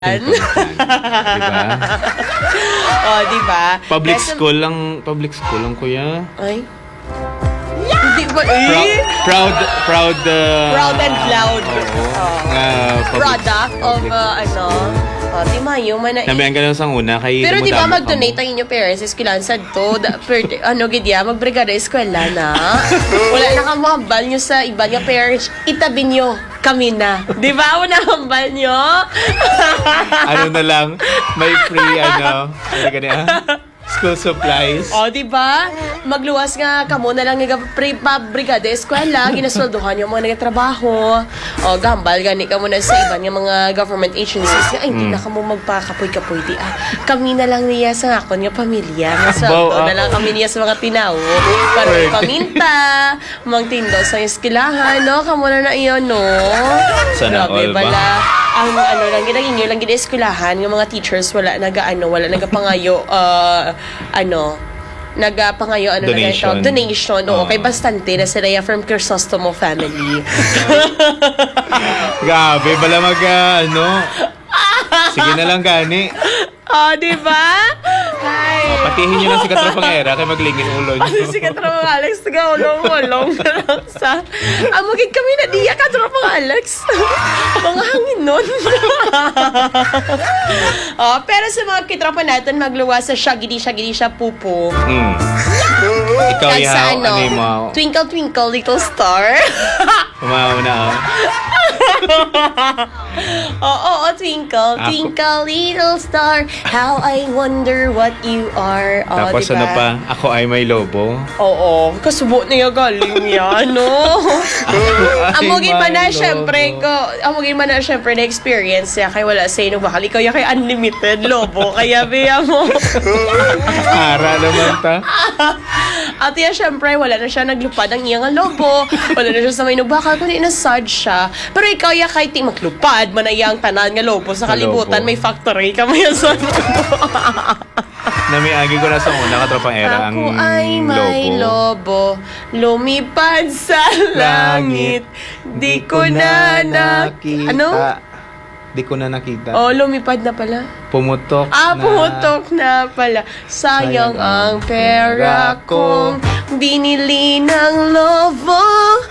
Diba? Oh, diba? Public school lang kuya. Ay? Hindi ba? Proud Proud and loud. Product of di mayo man na. Nabiyan ka lang sa una kay. Pero di ba mag-donate ang inyong parents eskwelahan sa to? Gidya magbrigada eskwela na. Wala na ka mahambal nyo sa iba niya parents. Itabi nyo kami na. Di ba? Una hambal nyo? Ano na lang, may free ganyan. School supplies. O, di ba? Magluwas nga kamo na lang brigada eskwela, ginasweldohan yung mga nagtrabaho. O, gambal gani ka muna sa iba ng mga government agencies. Ay, hindi na kamo magpakapoy-kapoy di Kami na lang niya sa akon nga pamilya. Masweldo na lang kami niya sa mga tinaw. Para paminta, magtindo sa eskwelahan, no? Kamo na iyon, no? Sana grabe all ba? Bala. Ang lang ginagin lang eskwelahan, yung mga teachers wala nagapangayo donation kay bastante na sila from Crisostomo family. Grabe bala sige na lang gani. Di ba? Ay. Patihin nyo lang si Katropang Era kay maglingin ulo nyo. Si Katropang Alex ulong na lang sa amugid kami na diya Katropang Alex. Mga hangin nun. Pero sa mga kitropa natin magluwas sa shagidi siya pupo. Ikaw Twinkle Twinkle Little Star. Umauna Twinkle Twinkle Little Star, how I wonder what you are. Tapos diba? ano pa? Ako ay may lobo. Oo, kasubo niya galing yan, no? Amugin man na syempre na experience ya kay wala sa inong bakal. Ikaw ya kay unlimited lobo, kaya biya mo. Ara naman ta. At yan, syempre, wala na siya naglupad ang iyang lobo. Wala na siya sa may nubakal, kundi nasad siya. Pero ikaw, ya kay maglupad, manayang tanan nga lobo sa kalibutan, may factory ka maya sa lobo. Namiagi ko na sa una, Katropang Era, ang lobo. Ako ay may lobo, lumipad sa langit, di ko na nakita. Ano? Di ko na nakita. Lumipad na pala. Pumutok na pala. Sayang ang pera kong binili ng lobo.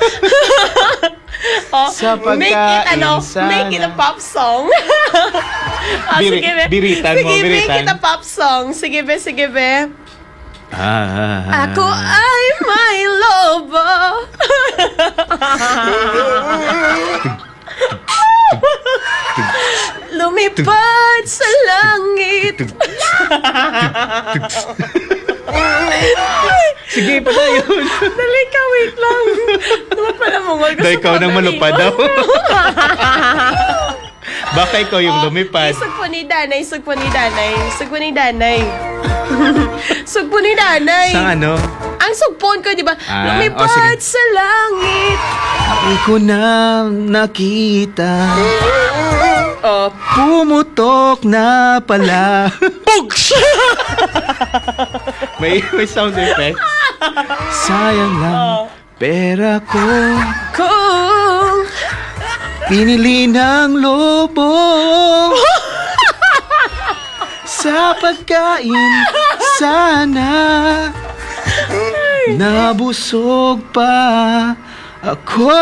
Make it a pop song. Biritan mo. Make it a pop song. Sige be. Ako ay may lobo. Lumipad sa langit. Sige pa na yun. Dali ka, wait lang. Naman pala mongol. Dahil ikaw nang malupad daw. Baka ikaw yung lumipad. Sug po ni Danay. Sa ano? Ang sugpon ko, di ba? Lumipad sa langit. Di ko na nakita. Pumutok na pala. Pugs! may sound effect. Sayang lang pera ko. Kung pinili ng lobo sa pagkain sana nabusog pa ako.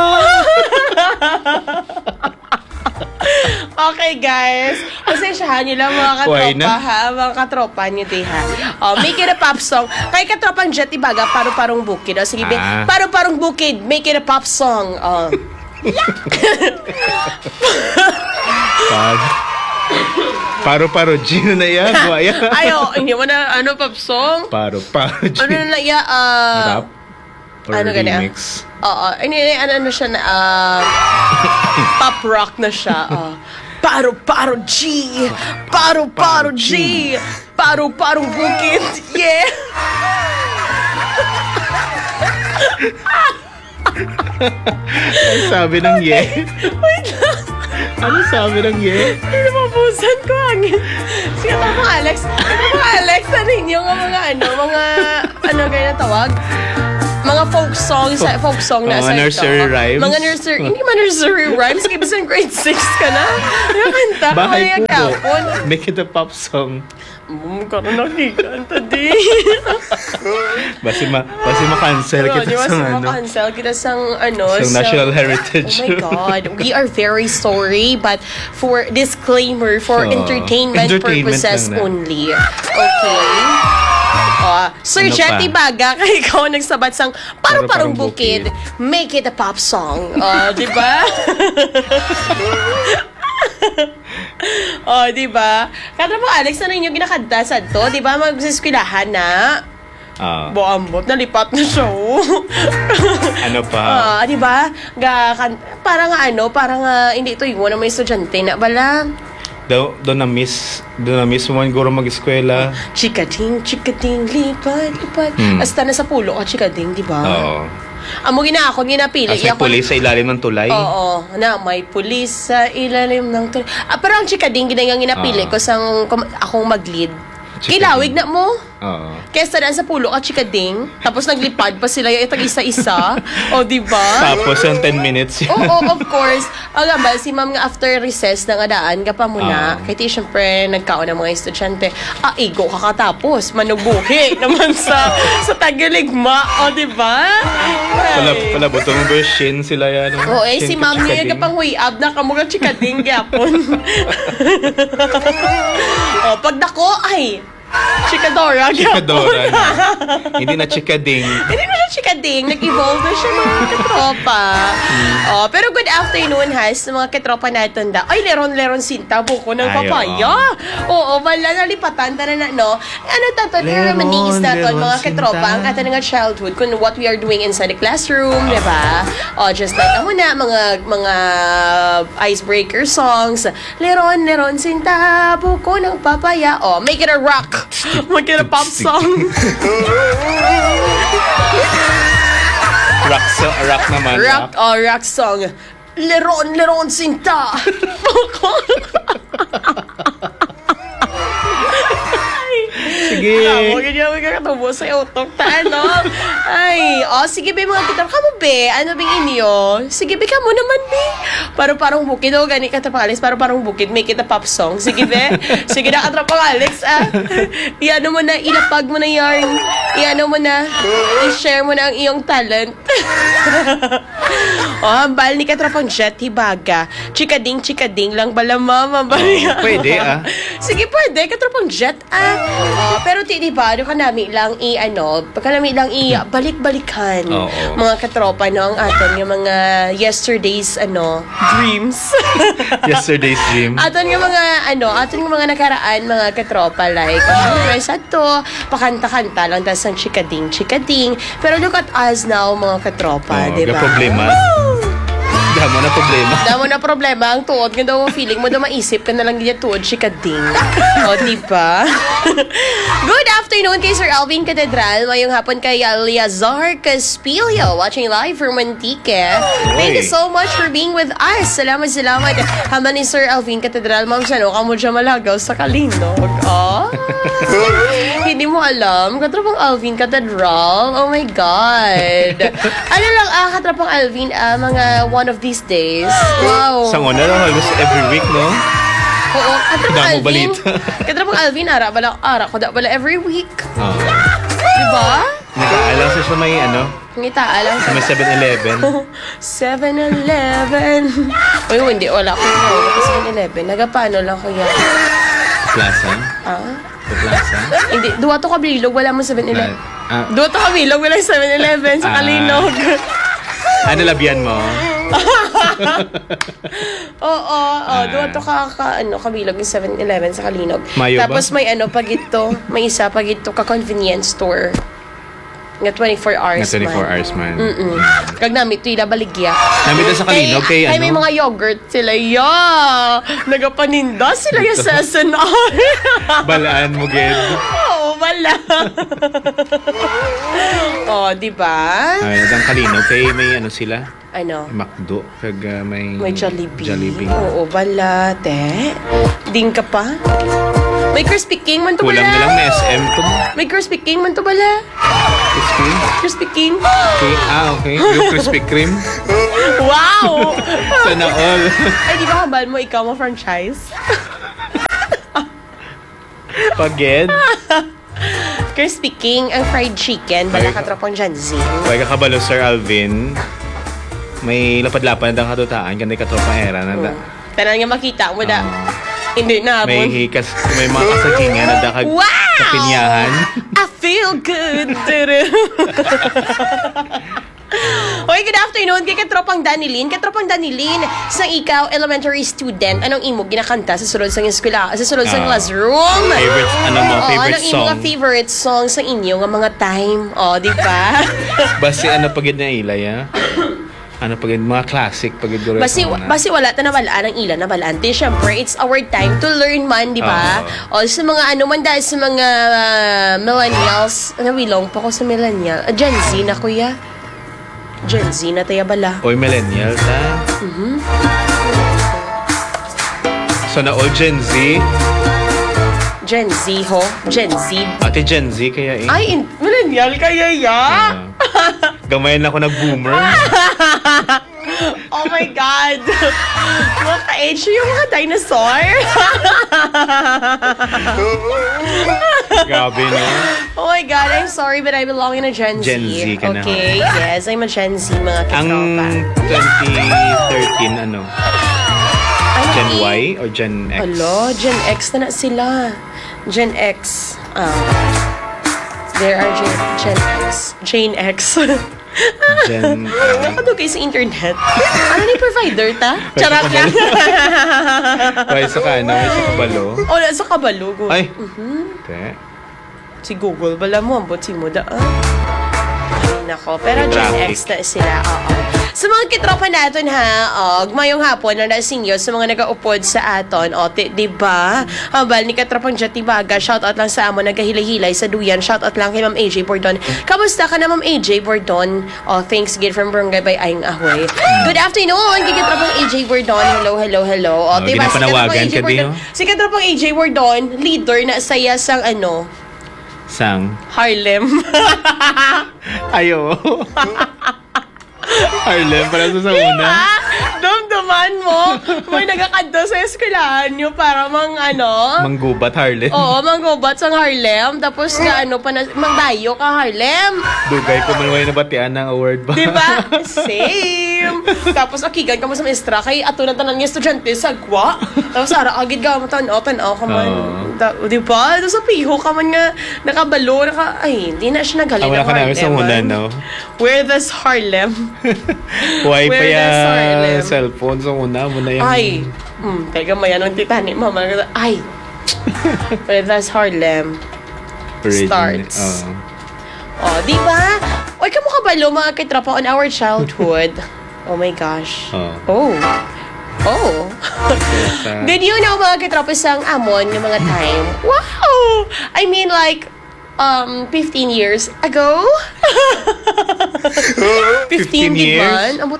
Okay, guys. Pasensyahan nyo lang mga katropa, ha? Mga katropa nyo, ha? Make it a pop song. Kay katropang Jet Ibaga, Paru-Parong Bukid. Sige, Paru-Parong Bukid, make it a pop song. Paro-paro G na yan. Hindi mo na, pop song? Paro-paro G. Ano na iya, rap? Or remix? Ano siya na, pop rock na siya. Paro-paro G! Paro-paro G! Paro-parong bukid! Yeah! Ano sabi ng ye? Wait lang! Ano sabi ng ye? Pinapabusan ko hangin. Sige, Katropang Alex. Katropang Alex, ano yung mga ganyan tawag? Mga folk song na Mga sa nursery rhymes. Mga nursery, hindi man nursery rhymes. Kaya bisan grade 6 ka na. Nakanta ka Bahay na Kubo. kapon. Make it a pop song. Karoon nakikanta di. Basi ma-cancel kita sa ano. Makancel kita sang Sa national heritage. Oh my God. We are very sorry, but for disclaimer, for Oo. entertainment purposes lang na. only. Okay? Sir Ano Jetty pa? Baga, kaya ikaw nagsabat sang Paru-Parong Paru-Parong Bukid, Bukid. make it a pop song. Di ba? Di ba? Kada po, Alex, ano yung ginakanta sa to? Di ba, magsiskwelahan na? Boambot, nalipat na siya. Ano pa? Di ba? Parang hindi ito yung mga estudyante na bala. Doon na miss mo guro mag-eskwela. Chikating, lipat. Hasta na sa pulo ka, chikating, di ba? Oo. Amo ako ginapili. As may pulis sa ilalim ng tulay. Oo, na may pulis sa ilalim ng tulay. Pero ang chikading ginayang ginapili ko sang akong mag-lead. Chikading. Kilawig na mo. Oo. Kesa daan sa pulo ka chikading. Tapos naglipad pa sila yung isa-isa. O, di ba? Tapos yung 10 minutes yun. Oo, of course. Agambal, si ma'am nga after recess na nga daan, ka pa muna. Kaya syempre, nagkaon ng mga estudyante. Igo kakatapos. Manubuhi naman sa Tagiligma. O, di ba? Pala butong mo ba yung shin sila yan? Oo, si Shin ma'am niya chikading. kapang huyab na kamuga chikading gyapon. Pag dako, ay, chikadora gyapon. Chikadora na. Hindi na chikading. Hindi na siya chikading. Nag-evolve na siya mga katropa. Pero good afternoon, has, sa mga katropa natin da. Ay, leron sinta, buko ng Ay, papaya. Oo, wala nalipatan. Tara na, no? Ano tato? Reminisce natin, mga katropa, ang ating nga childhood, kung what we are doing inside the classroom, di ba? Just like, mga icebreaker songs. Leron sinta, buko ng papaya. Make it a rock. Make it a pop song. Rock naman. Rock song. Leron sinta. Sige. Ganyan mo kakatubo sa utok ta, no? Ay, sige be mga kita. Kamu be, ano bing inyo? Sige be, kamo naman be. Parang bukid, gani ka Alex, parang bukid, make it a pop song. Sige be. Sige na katrapang Alex, Iano mo na, ilapag mo na yarn. Iano mo na, i-share mo na ang iyong talent. Hambal ni katrapang Jet Hibaga. Chikading lang bala mama. Pwede, Sige, pwede. Katrapang Jet, pero di ba, ka namin lang balik-balikan. Mga katropa, no, ang aton yung mga yesterday's, dreams. Yesterday's dream. Aton yung mga nakaraan, mga katropa, like, syempre, sa to, pakanta-kanta lang, tas ang chikading. Pero look at us now, mga katropa, di ba? Problema. Damo na problema. Ang tuod, ganda mo feeling mo daw maisip ka na lang ganyan tuod, chikading. Diba? Good afternoon kay Sir Alvin Catedral. Mayong hapon kay Aliazar Caspilio, watching live from Mantique. Thank you so much for being with us. Salamat. Haman ni Sir Alvin Catedral, ma'am, sano ka mo dyan malagaw sa Kalinog. Hindi mo alam. Katrapang Alvin Catedral. Oh my God. Katrapang Alvin, mga one of these days. Wow. Sa una lang, almost every week, no? Oo. Katrapang Damo Alvin. balita. Katrapang Alvin, ara ko da bala every week. Diba? Nag-aalang sa may Ngita, alam sa may 7-Eleven. 7-Eleven. Uy, hindi. Wala ko sa 7-Eleven. Nagapano lang ko yan. Plaza? Sa Plaza? Hindi. Duwa to kabilog. Wala mo 7-Eleven. Duwa to kabilog. Wala 7-Eleven sa Kalinog. Ano labian mo? Oo. Duwa to kabilog yung 7-Eleven sa Kalinog. Mayo Tapos ba? may may isa pag ito ka-convenience store. Nga 24 hours Nga 24 hours man. Kag namit ito baligya. Namit na sa Kalinog kay Ay, may mga yogurt sila. Nagapaninda sila yung sa SNR. Balaan mo, Ged. Oo, wala. Diba? Ay, ang Kalinog kay may sila? Ano? McDo. Kag may May Jollibee. Jollibee. Oo, wala, te. Ding ka pa? May Krispy King man to bala. Kulang na lang na SM to. May Krispy King man to bala. Crispy? Krispy King. Okay. Okay. Yung Krispy Kreme. Wow! Sana all. Ay, di ba kabal mo, ikaw mo franchise? Paged. Krispy King, ang fried chicken, bala katropang Janzi. Huwag ka kabalo, Sir Alvin. May lapad-lapad na katutaan. Ganda katropang era. Tanan nga makita mo na. Hindi na mo. May hikas, may mga kasagingan na dakag kapinyahan. I feel good. Okay, good afternoon. Kay Katropang Danilin. Katropang Danilin, sa ikaw, elementary student, anong imo ginakanta sa sulod sa eskwela, sa sulod sa classroom? Favorite, favorite anong song? Anong favorite song sa inyo nga mga time? Di ba? Basi pagid na ilay, ha? Pagid, mga classic, pagid duro. Basi wala ta nabalaan ang ilan na balante. Siyempre, it's our time to learn man, di ba? Sa mga man dahil sa mga millennials, nawilong pa ko sa millennial. Gen Z na kuya. Gen Z na tayo bala. Oy, millennials, ha? So, na all Gen Z? Gen Z, ho? Gen Z. Ate Gen Z, kaya eh. Ay, millennial kaya ya? Gamayan ako nag-boomer. Oh my God! Mga ka-age yung mga dinosaur. Grabe, no? Oh my God, I'm sorry but I belong in a Gen Z. Gen Z ka na. Okay, yes, I'm a Gen Z, mga Ang katropa. 2013, Gen Y or Gen X? Alo, Gen X na sila. Gen X. There are Gen X. Jane X. Gen... Nakadugay sa internet. Ano ni provider ta? Charot lang. May sa kabalo. Sa kabalo. Ay! Te. Si Google, bala mo, ambot si Muda. Ay, nako. Pero Gen X na sila. Sa mga kitropa natin mayong hapon na nasinyo sa mga nagaupod sa aton. Diba? Habal ni Katropang Jatibaga, shoutout lang sa amo, nagahilay-hilay sa duyan. Shoutout lang kay Ma'am AJ Bordon. Kamusta ka na, Ma'am AJ Bordon? Thanks again from Barangay by Aing Ahoy. Good afternoon, kay Katropang AJ Bordon. Hello. Diba? Ginapanawagan ka din, Si Katropang AJ Bordon, leader na saya sang Sang? Harlem. Ayo. Harlem, para sa una. Damdaman mo, may nagakadto sa eskwelahan nyo para Manggubat Harlem. Oo, manggubat sa Harlem. Tapos mangdayo ka Harlem. Dugay ko man na batian ng award ba? Diba? Same. Tapos akigan ka mo sa maestra kay ato na tanan ng estudyante sagwa. Tapos ara agid ka mo tanaw ka man. Diba? Tapos sa piho ka man nga nakabalo ay hindi na siya nagaling ng Harlem. Wala ka namin sa una, no? Where there's Harlem? Huwag pa Harlem? Cellphone sa una mo na yung... Ay, teka mayan ang Titanic, mama. Ay, where there's Harlem starts. Di ba? Oy, kamo kabalo mga kitropa on our childhood. Oh my gosh. Oh. Did you know mga kitropa sang amon ng mga time? Wow! I mean like, 15 years ago? 15 years? Abot,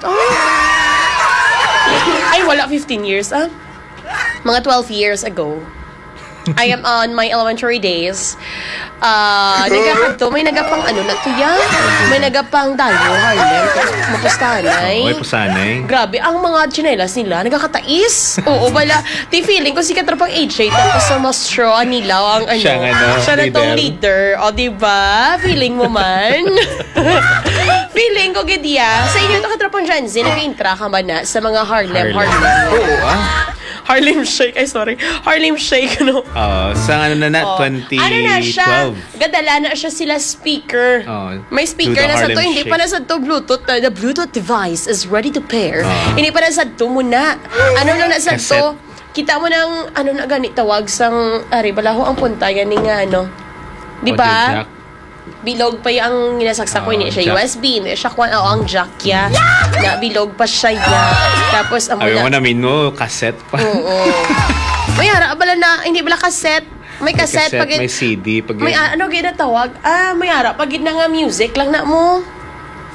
ay, wala 15 years, Mga 12 years ago. I am on my elementary days. May nagapang na to yan. May nagapang dayo, Harlem. Mapustanay. May pusanay. Grabe, ang mga chinelas nila, nagkakatais. Oo, bala. Di feeling ko si Katropang AJ, tapos sa Mostro, nila ang siya na tong leader. Diba? Feeling mo man. Feeling ko, Gidia, sa inyo ito Katropang Janzi, nag-intra ka ba na sa mga Harlem? Oo, Harlem Shake, Harlem Shake, sa 2012. Ano na siya? Gadala na siya sila speaker. May speaker na sa to, hindi pa na sa to Bluetooth. The Bluetooth device is ready to pair. Hindi pa na sa to muna. Ano lang na sa to? Kita mo ng, na ganit tawag sang, balaho ang punta, yan nga, di ba? Bilog pa yung ginasaksak ko, hindi siya USB, hindi siya ang jack ya. Na bilog pa siya ya. Tapos Ayaw mo namin mo, cassette pa. Oo. May bala na, hindi bala cassette. May cassette, pag may CD, pag may ginatawag? May pag na nga music lang na mo.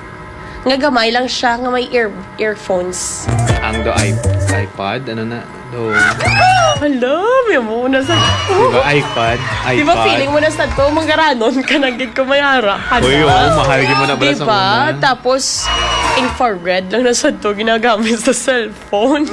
Nga gamay lang siya, nga may earphones. Ang iPod, Oh. Hala, may mo na sa... Diba, iPad? Di ba feeling mo na sa to, manggaranon ka nang gid ko mayara ka na. Uy, oo, mahal yun mo na pala sa Diba? una. Tapos, infrared lang na sa to, ginagamit sa cellphone.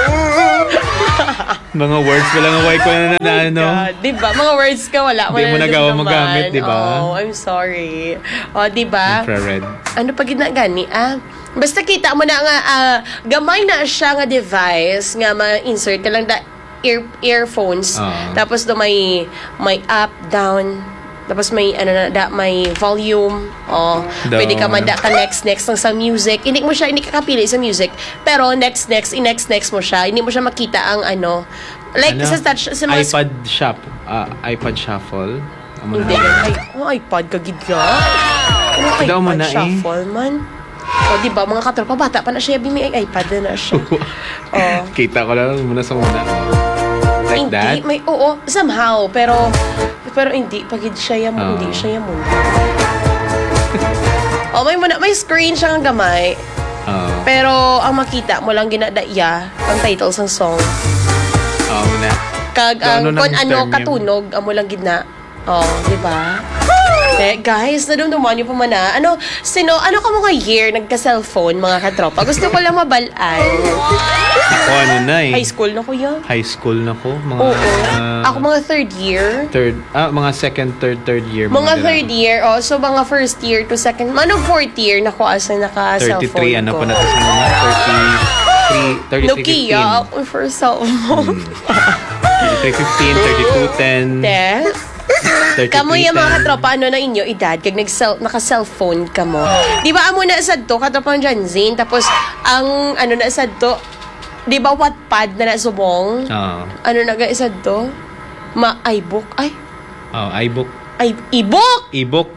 Mga words, wala nga wifi na ano. God, diba? Mga words ka, wala. Di mo nagawa magamit, diba? Oh, I'm sorry. Oh, diba? Infrared. Ano pa ginagani, Basta kita mo na nga, gamay na siya nga device nga ma-insert ka lang earphones. Tapos do may up, down. Tapos may may volume. Pwede ka manda ka next ng sa music. Hindi ka kapili sa music. Pero next mo siya. Hindi mo siya makita ang like sa touch sa mga iPad Shuffle. hindi. iPad ka gid ka. Daw mo iPad na shuffle man. Di ba mga katropa bata pa na siya may iPad na siya. Kita ko lang muna sa muna. Like hindi, that? somehow, pero hindi pagid siya hindi siya mo. May screen siya ng gamay. Pero ang makita mo lang ginadaya ang title ng song. Muna. Kag ang katunog amo lang gidna. Di ba? Guys, nadumduman niyo pa man na. Ano ka mga year nagka-cellphone, mga katropa? Gusto ko lang mabalaan. Ako High school na ko yan. High school na ko. Ako mga third year. Mga second, third year. Mga third year. So mga first year to second. Fourth year na ko asa naka-cellphone 33, ko. pa natin sa mga 33, Nokia, ako first cellphone. 33, 15, 32, 10. Kamo yung mga katropa, na inyo edad, kag naka-cellphone ka mo. Di ba amo na sad to, katropa ng Janzine, tapos ang na sad to, di ba Wattpad na nasubong? Na isad to? iBook? iBook. iBook? iBook.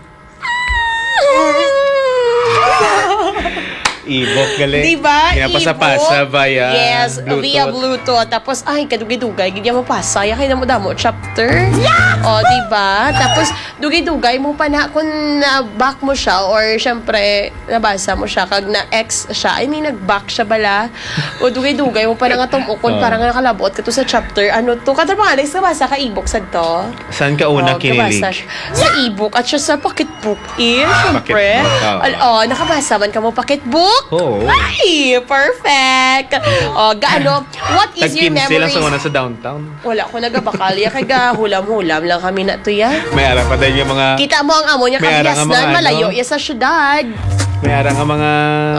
E-book gali. Diba? Pinapasa-pasa via Yes, Bluetooth. via Bluetooth. Tapos, kadugay-dugay. Ganyan mo pasa. Kaya na mo damo chapter. Diba? Tapos, dugay-dugay mo pa na kung na-back mo siya or syempre, nabasa mo siya kag na-X siya. Nag-back siya bala. O dugay-dugay mo pa na nga tumukon parang nakalabot ka to sa chapter. Kato pa Alex, nabasa ka e-book sa to? Saan ka una kinilig? Sa e-book at siya sa pocketbook. Syempre. Nakabasa man ka mo pocketbook? Ay, perfect. What is your memories? lang sa una sa downtown. Wala ko nagabakalya kay hulam-hulam lang kami na to ya. May ara pa din yung mga... Kita mo ang amo niya kabiyasnan, malayo ya sa syudad. May ara nga mga...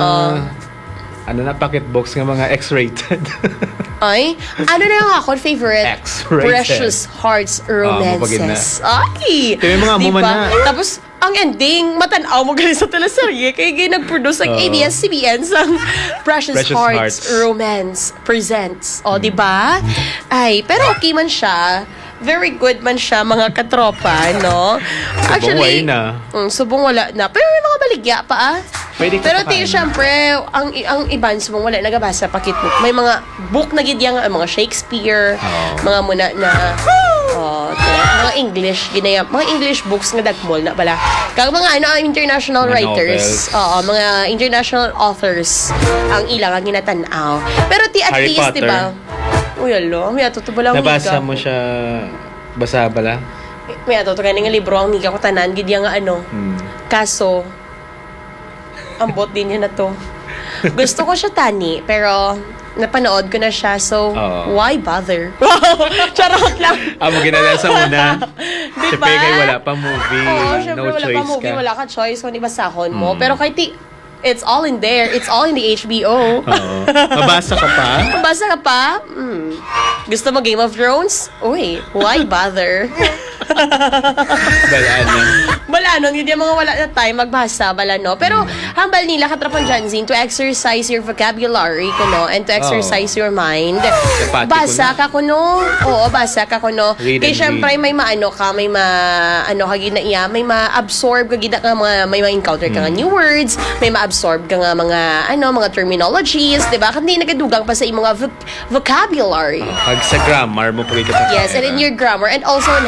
pocketbox nga mga X-rated. Ay, na yung ako favorite? X-rated. Precious Hearts Romances. Ay! May mga amo man na. Tapos, ang ending, matanaw mo galing sa teleserye kaya nag-produce ang ABS-CBN sa Precious Hearts Romance Presents. Di ba? Ay, pero okay man siya. Very good man siya, mga katropa, no? Actually, na. Subong wala na. Pero may mga baligya pa, Pero syempre, ang iban subong wala nagabasa pakitbook. May mga book na gidya nga, mga Shakespeare, mga muna na mga English books nga dagmol na bala. Kag mga international mga writers, mga international authors ang ilang ang ginatanaw. Pero at Harry least, Potter. di ba? Uy, may atuto ba lang nabasa mo siya, basa bala? May atuto nga libro ang niga ko tanan, gidya nga kaso, ambot din niya na to. Gusto ko siya tani, pero napanood ko na siya, so why bother? Charot lang. Mo ginala sa muna. Diba? Siyempre kayo wala pa movie. Syempre, no wala choice pa movie, ka. wala ka choice kung ibasahon mo. Pero kahit it's all in there. It's all in the HBO. Mabasa ka pa? Mabasa ka pa? Gusto mo Game of Thrones? Uy, why bother? Balanon, hindi mga wala na time magbasa, balano. Pero hambal nila katrapan Janzine to exercise your vocabulary kuno and to exercise your mind. Basa ka kuno. Oo, basa ka kuno. Kaya syempre may maano ka, may kagina may ma-absorb kagina ka may ma-encounter ka nga new words, may ma-absorb ka nga mga terminologies, di ba? Hindi nagadugang pa sa imong vocabulary. Pag sa grammar mo pagkita. Yes, and in your grammar and also on how to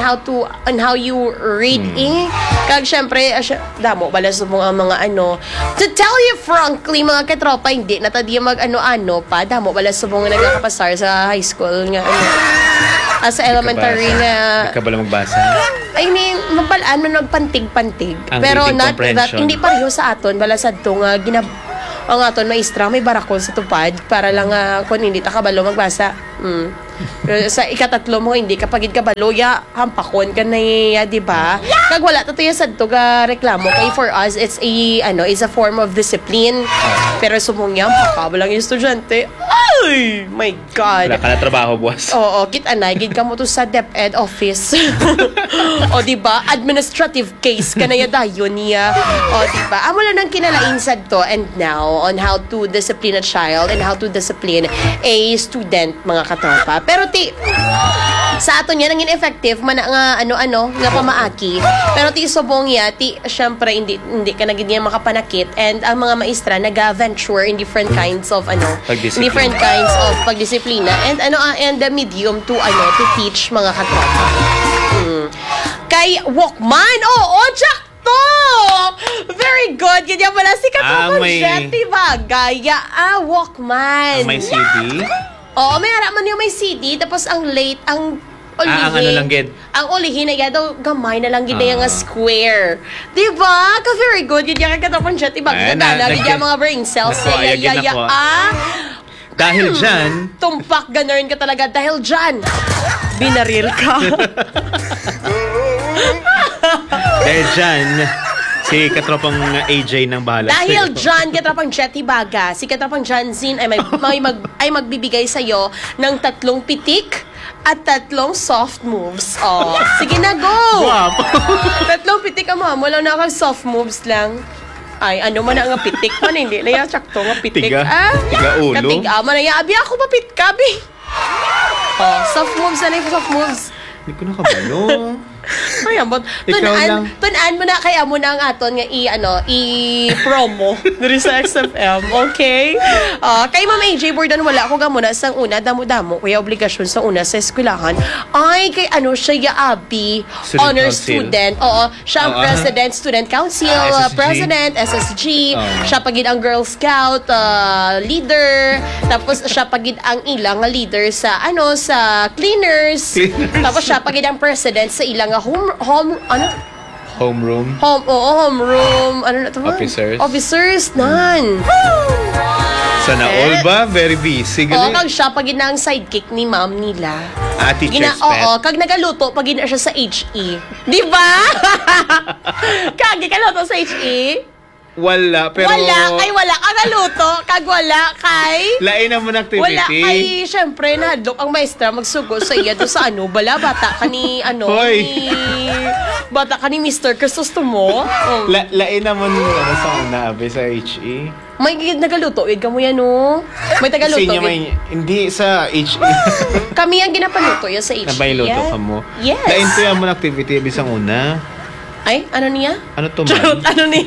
you read kag syempre damo bala sa mga ano, to tell you frankly mga katropa, hindi na tadi mag ano pa, damo bala sa mga nagkakapasar sa high school nga ano, sa elementary nga Ikaw bala magbasa? I mean, mabalaan man magpantig-pantig. Ang Pero reading not that, comprehension. hindi pareho sa aton. Bala sa ito nga, ang aton maestra, may barakol sa tupad para lang kung hindi ta kabalo magbasa. Pero sa ikatatlo mo, hindi kapag kabalo, hampakon ka na di ba? Kag wala to sa ito ga reklamo. Kay for us, it's a form of discipline. Pero sumong yan, pakabalang yung estudyante. Ay, my God. Wala ka na trabaho, boss. Oo, gid ka mo to sa DepEd office. O di ba? Administrative case ka na yadayon niya. O di ba? Amo lang nang kinalain sad to and now on how to discipline a child and how to discipline a student, mga katropa. Pero sa aton yan nangin effective man nga nga pamaaki. Pero subong ya syempre hindi ka na gid makapanakit, and ang mga maestra naga-venture in different kinds of different kinds of pagdisiplina and the medium to teach mga katropa. Kay Walkman, sakto! Very good. Ganyan pala si Katropa Jetty Bagaya. Walkman. May CD? Oo, may haraman yung may CD. Tapos ang late, ang ulihin. Ang ano lang, gid? Ang ulihin na daw, gamay na lang gid yung square. Diba? Ka-very good. Ganyan ka Katropa Jetty Bagaya. Gid yung mga brain cells. Dahil dyan, tumpak ganun ka talaga. Dahil dyan, binaril ka. dahil dyan, si Katropang AJ ng bahala. Dahil dyan, Katropang Jetty Baga, si Katropang Janzin ay magbibigay sa'yo ng 3 pitik at 3 soft moves. Oh, sige na, go! Wow. 3 pitik ang wala na kang soft moves lang. Ay, ano man nga pitik man, hindi na yan, sakto nga pitik. Tiga ulo. Katiga man na yan. Abi, ako papit ka, bi. Oh, soft moves, ano yung soft moves? Hindi ko nakabalo. Ay, ambot. Tunaan mo na, kaya mo na ang aton nga i-promo diri sa XFM, okay? Kay Ma'am AJ Bordan, wala ko muna sa una, damo-damo, kuya obligasyon sa una sa eskwelahan. Ay, kay siya Abi, honor student. Oo, siya ang president, student council, SSG. president, SSG. Siya pagid ang Girl Scout leader. Tapos siya pagid ang ilang leader sa sa cleaners. Tapos siya pagid ang president sa ilang homeroom. Ano na ito? Officers, nan. Sana all ba? Very busy. Kag siya pagid na ang sidekick ni ma'am nila. Teacher's pet. Kag nagaluto pagid na siya sa HE. Di ba? Kag ikaluto sa HE? Wala, pero... Wala ka naluto. Kag wala kay... Lain naman activity. Wala kay, syempre, nahadlok ang maestra magsugo sa iya doon sa bala, bata ka ni, bata ka ni Mr. Crisostomo. Lain naman sa una, sa HE. May nagaluto, ka mo yan, May tagaluto. Hindi sa HE. Kami ang ginapaluto yan sa HE. Nabayluto ka mo. Yes. Lain to yung mga activity, bisang una. Ay, ano niya? Ano to, man? Ano niya?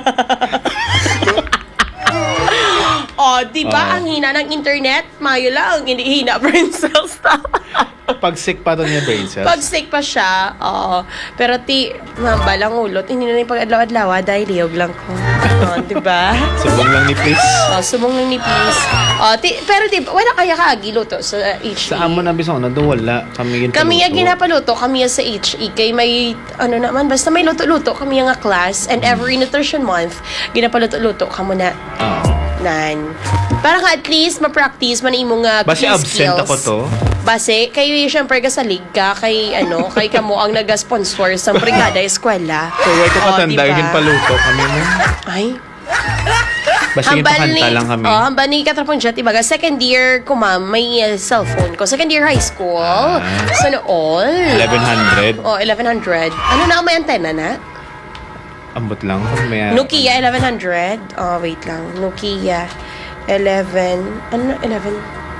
Di ba ang hina ng internet? Mayo lang, hindi hina brain cells. Pag-sick pa to niya brain cells? Pag-sick pa siya, pero balang ulot, hindi na yung pag-adlaw-adlaw, dahil liyog lang ko. Di ba? Subong lang ni please. Subong lang ni please. Pero wala kaya giluto sa HE. Sa amo na bisang una, doon wala. Kami yung ginapaluto, kami yung sa HE. Kay may, naman, basta may luto-luto kami yung class, and every nutrition month, ginapaluto-luto ka muna. Nan. Para at least ma-practice man imong base absent skills. ako to. Base kay syempre kasalig ka kay kay kamo ang naga-sponsor sa brigada eskwela. So why ko katanda yung paluto kami mo? Ay. Basta yung pakanta lang kami. Hamba ni Katrapong Jet, ibaga second year ko ma'am, may cellphone ko. Second year high school. Sana all. 1100. 1100. Ano na may antena na? Ambot lang. Nokia 1100. Wait lang. Nokia 11. Ano 11?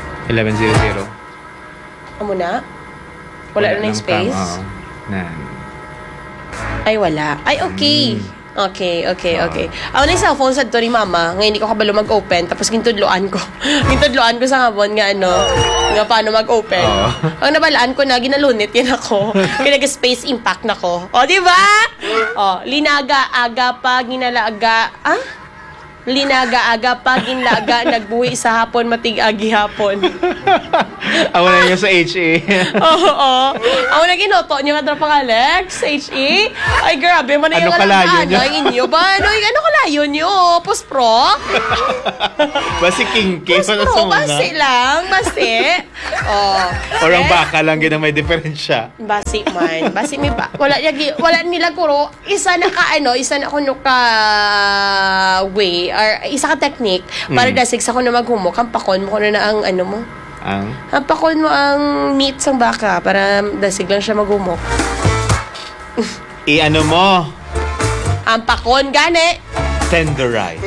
1100. Amo na? Wala na yung space? Nan. Ay, wala. Ay, okay. Okay. Ako na yung cellphone sa to ni mama. Ngayon, hindi ko kabalo mag-open. Tapos gintudloan ko. Gintudloan ko sa hapon nga nga paano mag-open. Ang nabalaan ko na, ginalunit yan ako. Kinaga-space impact na ko. O, di ba? Linaga, aga pa, ginalaga. Linaga-aga pa, ginlaga, nagbuhi sa hapon, matig-agi hapon. Ako na yun sa HA. Oo. Ako na ginoto niyo nga pang Alex, HE. Ay, grabe, man Ano yung kalayo niyo? inyo ba? Ano kalayo niyo? Post-pro? Basi king-king. Post-pro, basi lang, basi. Orang baka lang yun ang may diferensya. Basi man. Basi may ba? Wala nila kuro. Isa na kuno ka way or isa ka technique para dasig sa kuno maghumok, hampakon mo kuno na ang mo. Hampakon mo ang meat sang baka para dasig lang siya maghumok. I-ano mo? Hampakon gani. Tenderize.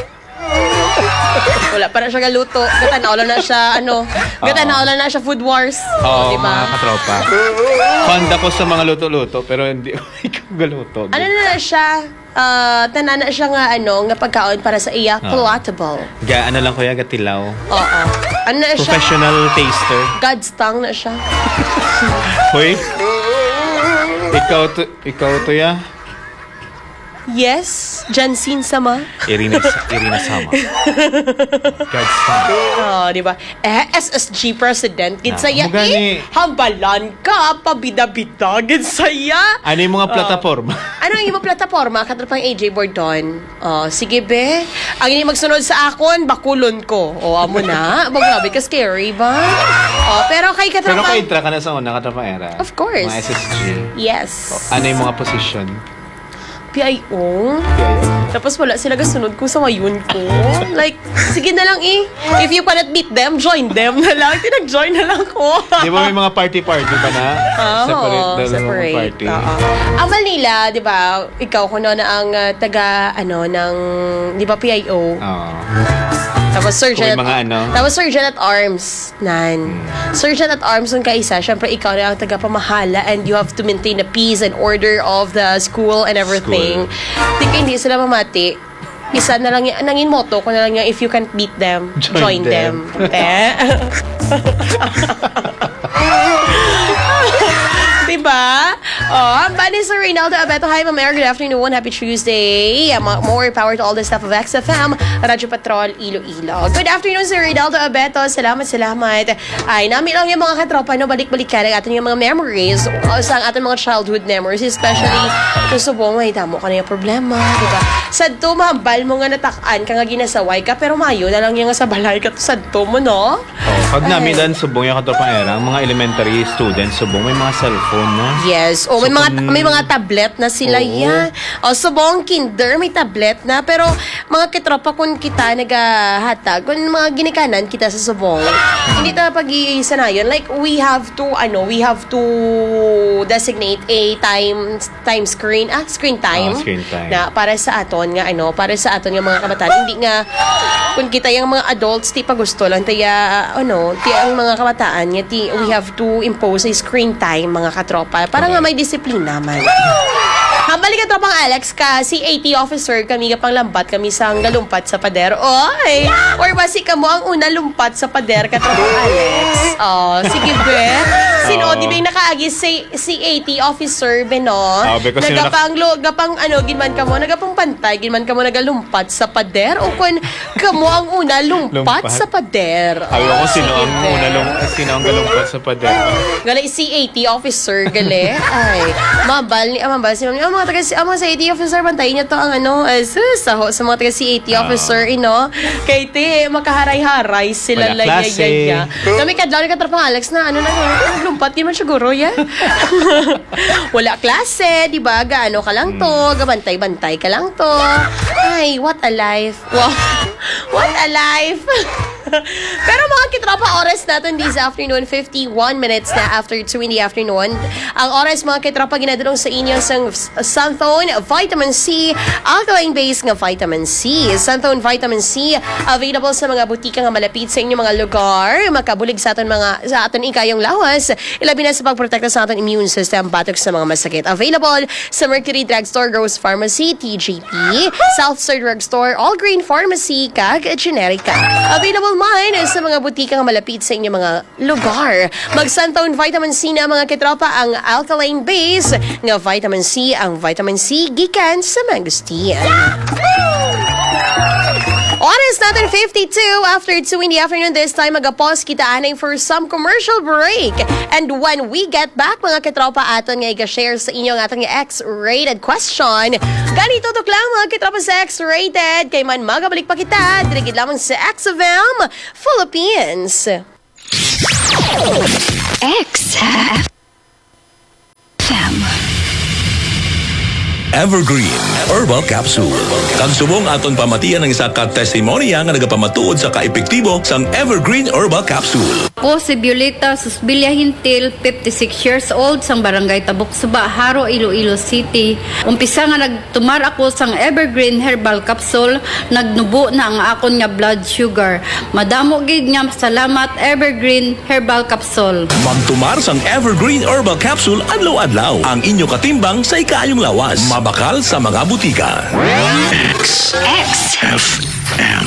Wala para siya galuto. Gatanaw lang na siya gatanaw lang na siya Food Wars. Oo, diba? mga katropa. Fond ako sa mga luto-luto pero hindi ikaw galuto. Ano na siya? Tanana siya nga pagkaon para sa iya palatable. Ano lang kuya, gatilaw. Oo. Ano na siya? Professional taster. God's tongue na siya. Hoy. Ikaw to ya. Yes, Jansin sama. Irina sama. God's son. Di ba? SSG president gid saya hambalan ka pabida-bida gid saya. Ano yung mga plataforma? Ano yung mga plataforma katapang AJ Bordon? Sige be. Ang ini magsunod sa akon, bakulon ko. Amo na. Grabe ka scary ba? Pero kay Pero katrapang kay ka na sa una katrapang era. Of course. Mga SSG. Yes. Ano yung mga position? PIO. Tapos wala sila gasunod ko sa mayon ko. Like, sige na lang if you cannot beat them, join them na lang. Tinag-join na lang ko. Di ba may mga party-party pa na? Separate. Party. Ang Manila, di ba, ikaw kuno na ang taga, ng, di ba, PIO? Tapos surgeon at arms. Surgeon at arms yung kaisa. Syempre, ikaw na ang taga-pamahala and you have to maintain the peace and order of the school and everything. Tika, hindi sila mamati. Isa na lang nangin motto ko na lang yung if you can't beat them, join them. Diba? Bani Sir Reynaldo Abeto. Hi, Ma'am Eric. Good afternoon. Happy Tuesday. More power to all the staff of XFM, Radyo Patrol, Iloilo. Good afternoon, Sir Reynaldo Abeto. Salamat. Ay, namin lang yung mga katropa, balik-balik ka ng ating mga memories sa ating mga childhood memories, especially kung subong may damo ka na yung problema, diba? Sadto, mabal mo nga natakaan ka nga ginasaway ka, pero mayo na lang yung sa balay ka to sadto mo, no? Pag namin dan subong yung katropang era, ang mga elementary students, subong may mga cellphone, no? Yes. May mga tablet na sila yan. Subong kinder, may tablet na. Pero mga kitropa kung kita naghahatag, kung mga ginikanan kita sa subong, hindi tayo pag-iisa na yun. Like, we have to designate a screen time. Screen time. Na para sa aton nga, para sa aton nga mga kabataan. Hindi nga, kung kita yung mga adults, ti pa gusto lang, ti ang mga kabataan, we have to impose a screen time, mga katropa. Para nga may disiplina naman. Balik ka tropang Alex ka, si AT officer kami kapang lambat kami sa galumpat sa pader. Oy! Or basi ka mo ang una lumpat sa pader ka tropang Alex. Sige be. Di ba yung nakaagis si AT officer be, no? Nagapang ginman ka mo, nagapang pantay, ginman ka mo nagalumpat sa pader o kung kamo ang una lumpat sa pader. Ayaw ko sino ang galumpat sa pader. Gali si AT officer, gali. Ay, mabal si mami. Mga sa AT officer, bantayin niya to ang sa mga taga si AT officer, kay te, makaharay-haray sila layayaya. Kami kadlaw ni katrapang Alex na, lumpat, di man siguro, yan. Wala klase, di ba? Gaano ka lang to, gabantay-bantay ka lang to. Ay, what a life. Wow. What a life. Pero mga kitropa, oras natin this afternoon, 51 minutes na after 2 in the afternoon. Ang oras mga kitropa, ginadulong sa inyo sa Sunthone Vitamin C, alkaline base nga Vitamin C. Sunthone Vitamin C, available sa mga butika nga malapit sa inyong mga lugar. Makabulig sa aton ikayong lawas. Ilabi na sa pagprotekta sa aton immune system, batok sa mga masakit. Available sa Mercury Drugstore, Gross Pharmacy, TJP, Southside Drugstore, All Green Pharmacy, kag Generica. Available man sa mga butika nga malapit sa inyong mga lugar. Mag-Sunthone Vitamin C na mga kitropa, ang alkaline base nga Vitamin C, ang Vitamin C gikan sa mangosteen. Oras natin 52 after 2 in the afternoon. This time, mag-pause kita anay for some commercial break. And when we get back, mga kitropa, aton nga i-share sa inyo ang ating X-rated question. Ganito tuk lang mga kitropa sa X-rated. Kay man magabalik pa kita, dirigid lamang sa XFM Philippines. XFM Evergreen Herbal Capsule. Kagsubong aton pamatian ng isa ka testimonya nga nagapamatuod sa kaepektibo sang Evergreen Herbal Capsule. Po si Violeta Susbilia Hintil, 56 years old, sang barangay Tabuk Suba, Haro, Iloilo City. Umpisa nga nagtumar ako sang Evergreen Herbal Capsule, nagnubo na ang akon nga blood sugar. Madamo gid nga salamat Evergreen Herbal Capsule. Magtumar sang Evergreen Herbal Capsule adlaw-adlaw. Ang inyo katimbang sa ikayong lawas. Mabakal sa mga butika. XFM.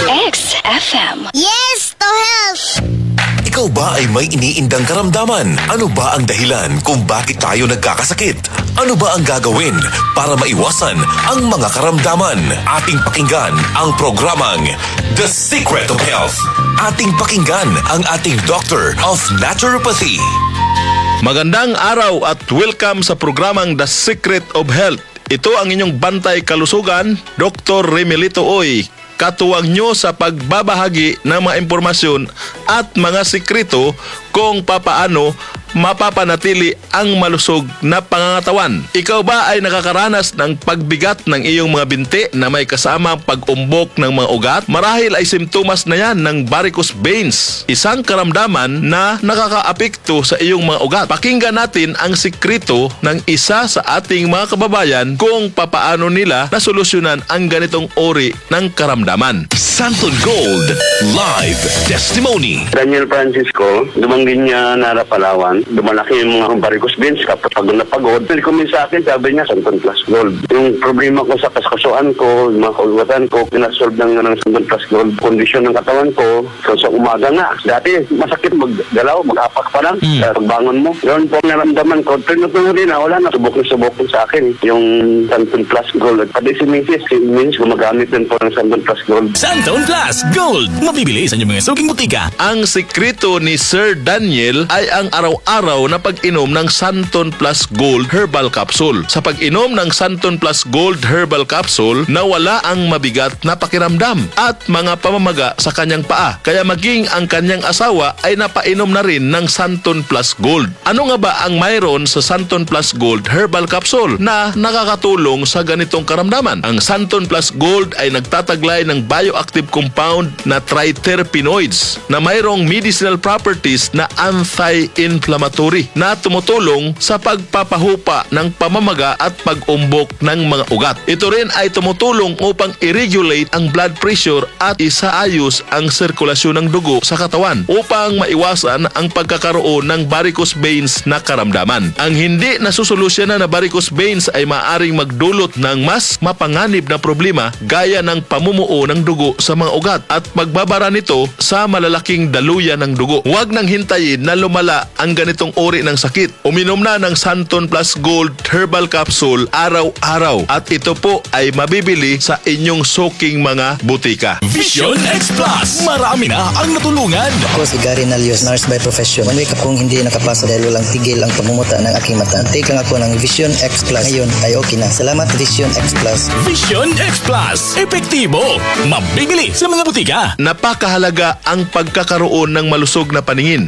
Yes, to help! Ikaw ba ay may iniindang karamdaman? Ano ba ang dahilan kung bakit tayo nagkakasakit? Ano ba ang gagawin para maiwasan ang mga karamdaman? Ating pakinggan ang programang The Secret of Health. Ating pakinggan ang ating Doctor of Naturopathy. Magandang araw at welcome sa programang The Secret of Health. Ito ang inyong bantay kalusugan, Dr. Remelito Oy. Katuwang nyo sa pagbabahagi ng mga impormasyon at mga sikreto kung papaano mapapanatili ang malusog na pangangatawan. Ikaw ba ay nakakaranas ng pagbigat ng iyong mga binti na may kasama pag-umbok ng mga ugat? Marahil ay simptomas na yan ng varicose veins, isang karamdaman na nakakaapekto sa iyong mga ugat. Pakinggan natin ang sikreto ng isa sa ating mga kababayan kung papaano nila nasolusyonan ang ganitong uri ng karamdaman. Santon Gold Live Testimony. Daniel Francisco, dumanggin niya Nara Palawan. Dumalaki yung mga varicose veins kapag napagod. Nag-comment sa akin, sabi niya, Santon Plus Gold. Yung problema ko sa kaskasuan ko, yung mga kaulwatan ko, pinasolve ng Santon Plus Gold. Kondisyon ng katawan ko, so sa umaga nga. Dati, masakit maggalaw, mag-apak pa lang. Pagbangon mo. Yun po ang naramdaman ko. Tunod-tunod na, wala na. Subok sa akin. Yung Santon Plus Gold. Pati si Mrs. gumagamit din po ng Santon Plus Gold. Santon Plus Gold. Mabibili sa inyong mga suking butika. Ang sikreto ni Sir Daniel ay ang araw-araw na pag-inom ng Santon Plus Gold Herbal Capsule. Sa pag-inom ng Santon Plus Gold Herbal Capsule, nawala ang mabigat na pakiramdam at mga pamamaga sa kanyang paa. Kaya maging ang kanyang asawa ay napainom na rin ng Santon Plus Gold. Ano nga ba ang mayroon sa Santon Plus Gold Herbal Capsule na nakakatulong sa ganitong karamdaman? Ang Santon Plus Gold ay nagtataglay ng bioactive compound na triterpenoids na mayroong medicinal properties na anti-inflammatory na tumutulong sa pagpapahupa ng pamamaga at pag-umbok ng mga ugat. Ito rin ay tumutulong upang i-regulate ang blood pressure at isaayos ang sirkulasyon ng dugo sa katawan upang maiwasan ang pagkakaroon ng varicose veins na karamdaman. Ang hindi nasusolusyonan na varicose veins ay maaaring magdulot ng mas mapanganib na problema gaya ng pamumuo ng dugo sa mga ugat at pagbabara nito sa malalaking daluyan ng dugo. Huwag nang hintayin na lumala ang ganitong uri ng sakit. Uminom na ng Santon Plus Gold Herbal Capsule araw-araw at ito po ay mabibili sa inyong suking mga butika. Vision X Plus. Marami na ang natulungan. Ako si Gary Nalios, nurse by profession. One week akong hindi nakapasa dahil walang tigil ang pagmumuta ng aking mata. Take lang ako ng Vision X Plus. Ngayon ay okay na. Salamat Vision X Plus. Vision X Plus. Epektibo. Mabibili sa mga butika. Napakahalaga ang pagkakaroon ng malusog na paningin.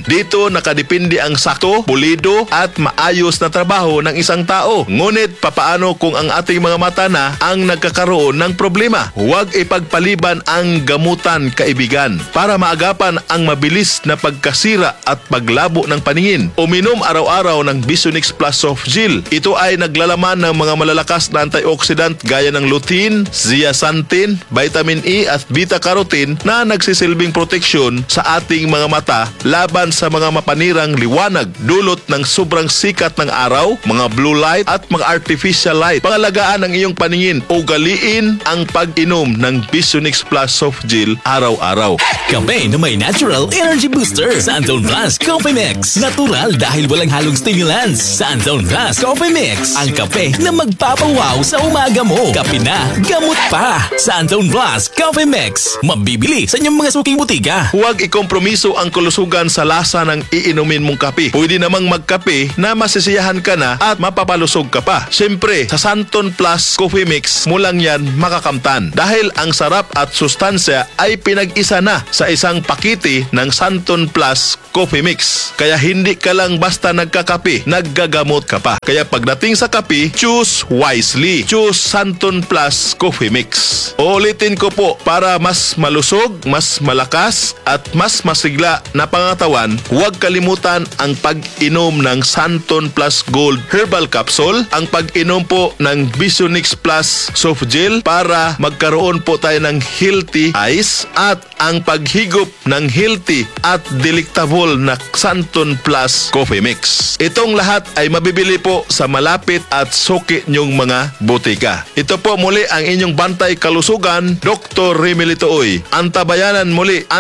Dito nakadepende ang sakto, pulido at maayos na trabaho ng isang tao. Ngunit papaano kung ang ating mga mata na ang nagkakaroon ng problema? Huwag ipagpaliban ang gamutan, kaibigan, para maagapan ang mabilis na pagkasira at paglabo ng paningin. Uminom araw-araw ng Visionix Plus Soft Gel. Ito ay naglalaman ng mga malalakas na antioxidant gaya ng lutein, zeaxanthin, vitamin E at beta-carotene na nagsisilbing proteksyon sa ating mga mata laban sa mga mapanirang liwanag dulot ng sobrang sikat ng araw, mga blue light at mga artificial light. Pangalagaan ang iyong paningin, ugaliin ang pag-inom ng Visionix Plus Soft Gel araw-araw. Kape na may natural energy booster. Santon Plus Coffee Mix. Natural dahil walang halong stimulants. Santon Plus Coffee Mix. Ang kape na magpapawaw sa umaga mo. Kape na, gamot pa. Santon Plus Coffee Mix. Mabibili sa inyong mga suking butika. Huwag ikompromiso ang kalusugan sa lasa ng iinumin mong kape. Pwede namang magkape na masisiyahan ka na at mapapalusog ka pa. Siyempre, sa Santon Plus Coffee Mix mo lang yan makakamtan. Dahil ang sarap at sustansya ay pinag-isa na sa isang pakete ng Santon Plus Coffee Mix. Kaya hindi ka lang basta nagkakape, naggagamot ka pa. Kaya pagdating sa kape, choose wisely. Choose Santon Plus Coffee Mix. Uulitin ko po, para mas malusog, mas malakas at mas masigla na pangatawan, huwag kalimutan ang pag-inom ng Santon Plus Gold Herbal Capsule, ang pag-inom po ng Visionix Plus Soft Gel para magkaroon po tayo ng healthy eyes, at ang paghigop ng healthy at delectable na Santon Plus Coffee Mix. Itong lahat ay mabibili po sa malapit at suki nyong mga butika. Ito po muli ang inyong bantay kalusugan, Dr. Remy Litoy. Antabayanan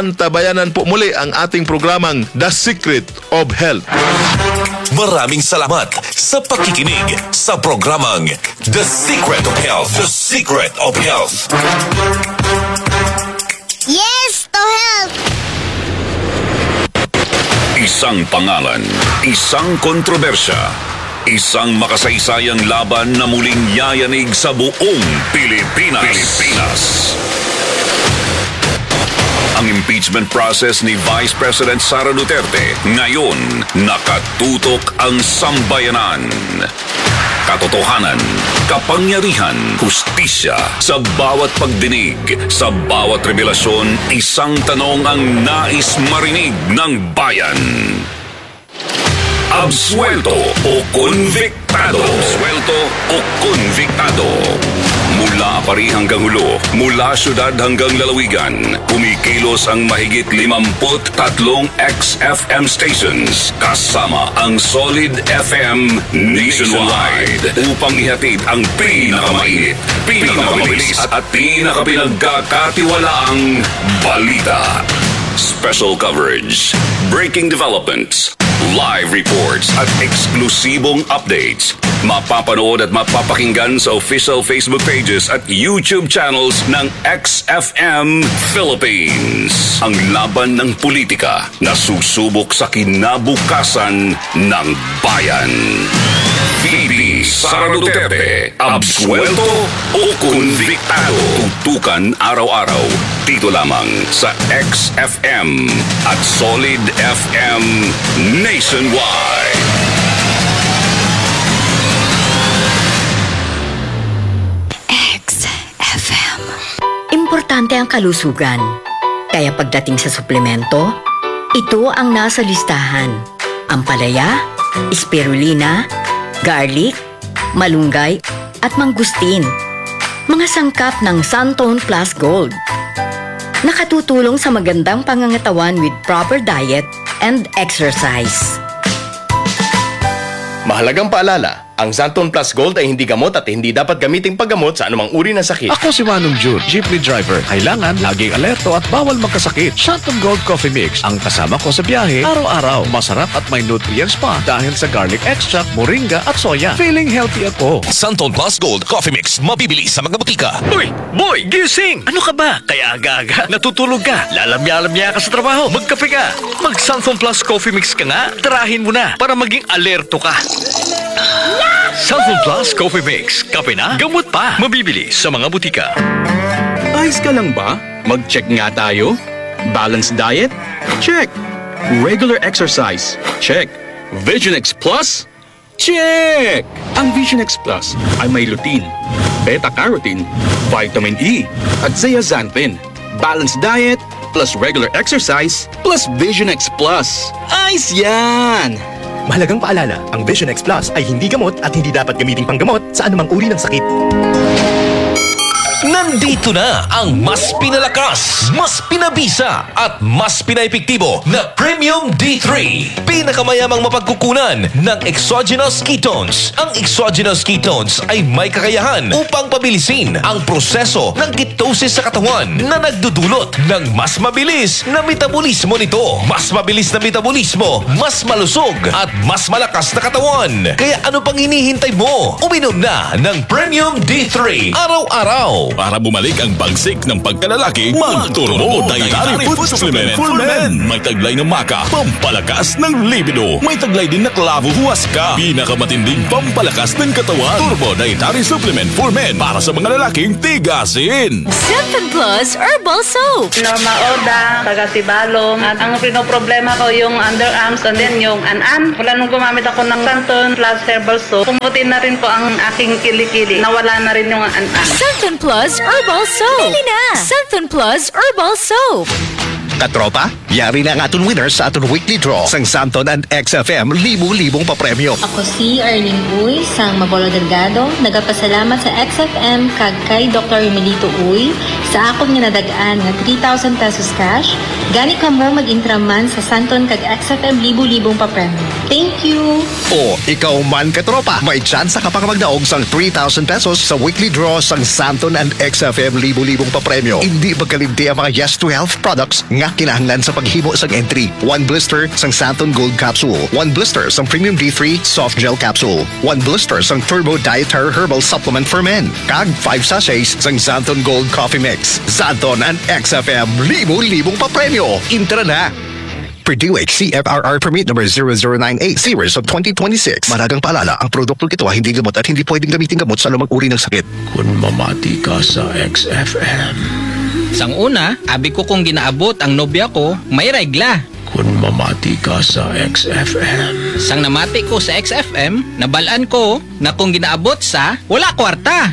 po muli ang ating programang The Secret of Health. Maraming salamat sa pakikinig sa programang The Secret of Health. The Secret of Health. Yes to health! Isang pangalan, isang kontrobersya, isang makasaysayang laban na muling yayanig sa buong Pilipinas. Ang impeachment process ni Vice President Sara Duterte ngayon nakatutok ang sambayanan. Katotohanan, kapangyarihan, hustisya, sa bawat pagdinig, sa bawat revelasyon, isang tanong ang nais marinig ng bayan. Absuelto o konviktado? Absuelto o konviktado? Mula Pari hanggang Hulo, mula syudad hanggang lalawigan, kumikilos ang mahigit 53 XFM stations kasama ang Solid FM nationwide upang ihatid ang pinakamainit, pinakamabilis at pinakapinagkakatiwalaang balita. Special coverage, breaking developments, live reports at eksklusibong updates. Mapapanood at mapapakinggan sa official Facebook pages at YouTube channels ng XFM Philippines. Ang laban ng politika na susubok sa kinabukasan ng bayan. VP Sara Duterte, absuelto o konviktado? Tutukan araw-araw dito lamang sa XFM at Solid FM nationwide. XFM. Importante ang kalusugan. Kaya pagdating sa suplemento, ito ang nasa listahan. Ampalaya, spirulina, garlic, malunggay, at mangustin. Mga sangkap ng Santon Plus Gold. Nakatutulong sa magandang pangangatawan with proper diet and exercise. Mahalagang paalala, ang Santon Plus Gold ay hindi gamot at hindi dapat gamiting paggamot sa anumang uri ng sakit. Ako si Manong June, jeepney driver. Kailangan laging alerto at bawal magkasakit. Santon Gold Coffee Mix ang kasama ko sa biyahe araw-araw. Masarap at may nutrients pa dahil sa garlic extract, moringa at soya. Feeling healthy ako. Santon Plus Gold Coffee Mix, mabibili sa mga butika. Uy! Boy! Gising! Ano ka ba? Kaya aga-aga. Natutulog ka. Lalamya-lamya ka sa trabaho. Magkape ka. Mag-Santon Plus Coffee Mix ka nga. Tarahin mo na para maging alerto ka. Santon Plus Coffee Mix. Kape na, gamot pa. Mabibili sa mga butika. Ayos ka lang ba? Mag-check nga tayo. Balanced diet? Check. Regular exercise. Check. Vision X Plus? Check! Ang Vision X Plus ay may lutein, beta-carotene, vitamin E, at zeaxanthin. Balanced diet plus regular exercise plus Vision X Plus. Ayos yan! Mahalagang paalala, ang Vision X Plus ay hindi gamot at hindi dapat gamiting panggamot sa anumang uri ng sakit. Nandito na ang mas pinalakas, mas pinabisa at mas pinaepektibo na Premium D3. Pinakamayamang mapagkukunan ng exogenous ketones. Ang exogenous ketones ay may kakayahan upang pabilisin ang proseso ng ketosis sa katawan na nagdudulot ng mas mabilis na metabolismo nito. Mas mabilis na metabolismo, mas malusog at mas malakas na katawan. Kaya ano pang hinihintay mo? Uminom na ng Premium D3 araw-araw. Para bumalik ang bagsik ng pagkalalaki, mag-Turbo Dietary Food Supplement for Men. May taglay ng maka, pampalakas ng libido. May taglay din na klavo huwaska, pinakamatinding pampalakas ng katawan. Turbo Dietary Supplement for Men para sa mga lalaking tigasin. Santon Plus Herbal Soap. Norma Oda, Tagasibalong. At ang pinoproblema ko yung underarms and then yung an-an. Wala nung gumamit ako ng Santon Plus Herbal Soap. Pumuti na rin po ang aking kilikili. Nawala na rin yung an-an. Santon Plus Herbal Soap. Bili na! Santon Plus Herbal Soap. Katropa, yari na ang aton winners sa aton weekly draw sang Santon and XFM libu-libong papremyo. Ako si Arlene Uy sang Mabolo Delgado. Nagapasalamat sa XFM kag kay Dr. Emilito Uy sa akong ginadagaan nga 3,000 pesos cash. Gani ka mo mag-intraman sa Santon kag XFM libu-libong papremyo. Thank you! O, ikaw man katropa, may tsansa ka pang magdaog sang 3,000 pesos sa weekly draw sang Santon and XFM libu-libong papremyo. Hindi magkalimti ang mga Yes to Health products nga kinahanglan sa paghimo sang entry. 1 blister sang Santon Gold Capsule, 1 blister sang Premium D3 Soft Gel Capsule, 1 blister sang Turbo Dietary Herbal Supplement for Men, kag 5 sachets sang Santon Gold Coffee Mix. Santon and XFM libu-libong papremyo. Intra na! Purdue CFRR Permit number 0098 series of 2026. Maragang paalala, ang produktong ito ay hindi gamot at hindi pwedeng gamitin gamot sa anumang uri ng sakit. Kung mamati ka sa XFM. Sang una, abi ko kung ginaabot ang nobya ko, may regla. Kung mamati ka sa XFM. Sang namati ko sa XFM, nabalaan ko na kung ginaabot sa wala kwarta.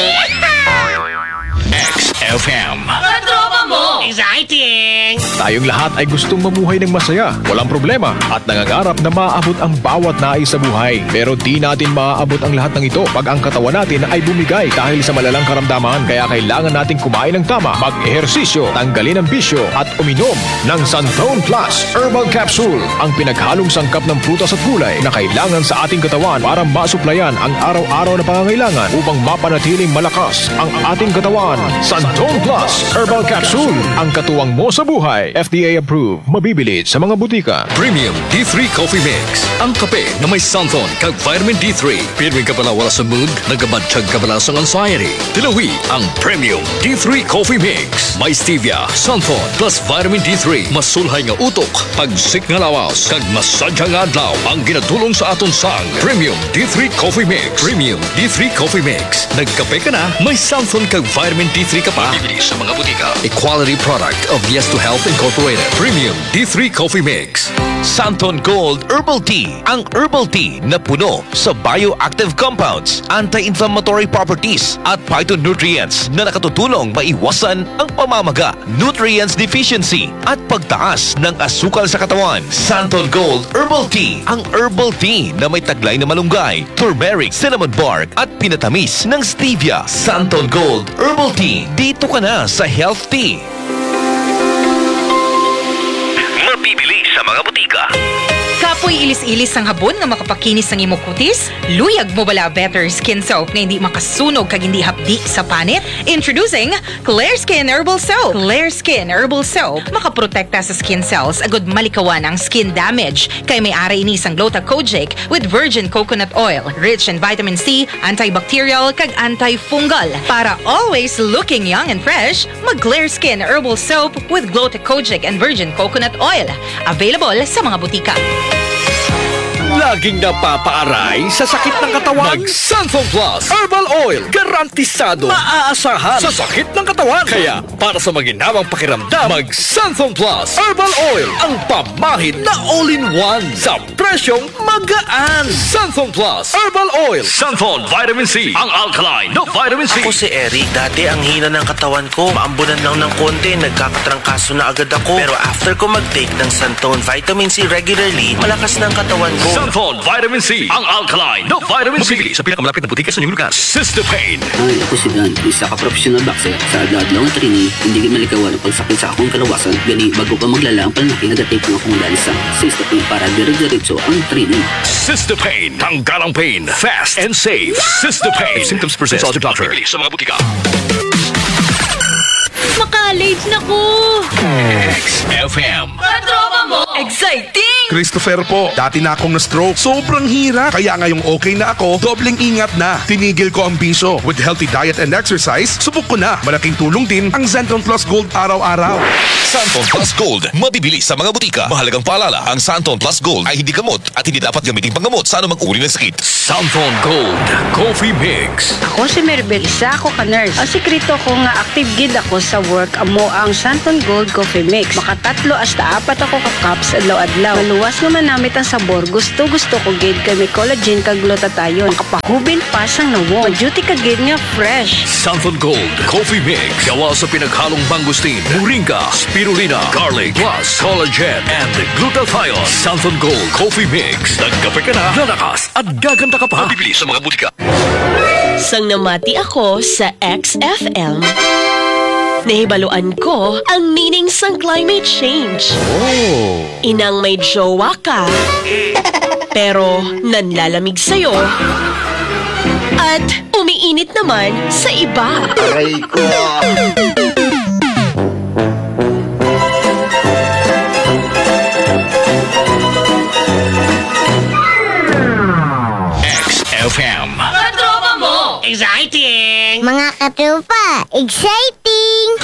XFM. Katropa mo! Exciting! Tayong lahat ay gustong mamuhay ng masaya, walang problema, at nangangarap na maaabot ang bawat nais sa buhay. Pero di natin maaabot ang lahat ng ito pag ang katawan natin ay bumigay dahil sa malalang karamdaman. Kaya kailangan nating kumain ng tama, mag-ehersisyo, tanggalin ang bisyo, at uminom ng Santon Plus Herbal Capsule, ang pinaghalong sangkap ng prutas at gulay na kailangan sa ating katawan para masuplayan ang araw-araw na pangangailangan upang mapanatiling malakas ang ating katawan. Santon Plus Herbal Capsule, ang katuwang mo sa buhay. FDA approved, mabibili sa mga butika. Premium D3 Coffee Mix, ang kape na may Santon kag vitamin D3. Pirming ka pala wala sa mood, nagabadchag ka pala sa anxiety. Tilawi ang Premium D3 Coffee Mix. May stevia, Santon plus vitamin D3. Masulhay nga utok, pagsik nga lawas, kag masadya nga adlaw ang ginadulong sa aton sang. Premium D3 Coffee Mix. Premium D3 Coffee Mix. Nagkape ka na, may Santon kag vitamin D3 ka pa. Bibili sa mga butika. A quality product of Yes to Health Incorporated. Premium D3 Coffee Mix. Santon Gold Herbal Tea. Ang herbal tea na puno sa bioactive compounds, anti-inflammatory properties at phytonutrients na nakatutulong maiwasan ang pamamaga, nutrients deficiency at pagtaas ng asukal sa katawan. Santon Gold Herbal Tea. Ang herbal tea na may taglay na malunggay, turmeric, cinnamon bark at pinatamis ng stevia. Santon Gold Herbal Tea. Dito ka na sa Health Tea. Mabibili sa mga butika. Kapoy ilis-ilis ang habon nga makapakinis ng imong kutis? Luyag mo bala Better Skin Soap nga hindi makasunog kag hindi hapdi sa panit? Introducing Clear Skin Herbal Soap. Clear Skin Herbal Soap makaprotekta sa skin cells agud malikawan ang skin damage. Kay may ara ini sang Gluta-Kojic with virgin coconut oil, rich in vitamin C, antibacterial kag antifungal. Para always looking young and fresh, mag Clear Skin Herbal Soap with Gluta-Kojic and virgin coconut oil. Available sa mga butika. Laging napapaaray sa sakit ng katawan? Mag-Santhon Plus Herbal Oil. Garantisado. Maaasahan sa sakit ng katawan. Kaya, para sa maginawang pakiramdam, mag-Santhon Plus Herbal Oil. Ang pamahid na all-in-one sa presyong magaan. Santhon Plus Herbal Oil. Santhon Vitamin C, ang alkaline na vitamin C. Ako si Eric. Dati ang hina ng katawan ko. Maambunan lang ng konti, nagkakatrangkaso na agad ako. Pero after ko mag-take ng Santon Vitamin C regularly, malakas na ang katawan ko. Santhon Vitamin C, ang alkaline na vitamin C. Mabili sa pinakamalapit na butika sa inyong lugar. Cystopain. Ay, ako si Dan, isa ka professional boxer. Sa adlaw nga training, hindi ka malikawan ang pagsakit sa akong kalawasan. Gani, bago pa maglala ang panlaki, nagatake ng akong dali sa Cystopain para dire-diretso ang training. Cystopain, tanggal ang pain, fast and safe. Cystopain. If symptoms persist, consult your doctor. Bibili sa mga butika. Maka-late na ko! XFM. Katropa mo! Exciting! Christopher po, dati na akong na-stroke. Sobrang hirap. Kaya ngayong okay na ako, dobleng ingat na. Tinigil ko ang bisyo. With healthy diet and exercise, subok ko na. Malaking tulong din ang Santon Plus Gold araw-araw. Santon Plus Gold, mabibili sa mga butika. Mahalagang paalala, ang Santon Plus Gold ay hindi gamot at hindi dapat gamitin panggamot sa anumang uri ng sakit. Santon Gold Coffee Mix. Ako si Maribel, isa ako ka-nurse. Ang sekreto ko nga active gid ako sa work amo ang Santon Gold Coffee Mix. Makatatlo hasta 4 ako ka-cups adlaw-adlaw. Maluwas naman namit ang sabor. Gusto ko gid kay may collagen kag glutathione. Makapahubin pa sang nawo. Maduty ka gid nga fresh. Santon Gold Coffee Mix. Gawa sa pinaghalong mangustin, moringa, spirulina, garlic, plus collagen and glutathione. Santon Gold Coffee Mix. Nagkape ka na, lalakas at gaganda ka pa. Mabibili sa mga butika. Sang namati ako sa XFM, nahibaluan ko ang meaning sang climate change. Inang may jowa ka, pero nanlalamig sa'yo, at umiinit naman sa iba. Aray ko! XFM. Katropa mo! Exciting! Mga katropa, exciting!